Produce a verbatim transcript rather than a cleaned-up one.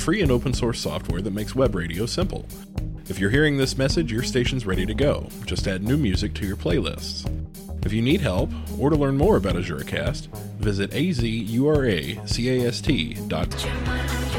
free and open source software that makes web radio simple. If you're hearing this message, your station's ready to go. Just add new music to your playlists. If you need help, or to learn more about AzuraCast, visit azuracast dot com.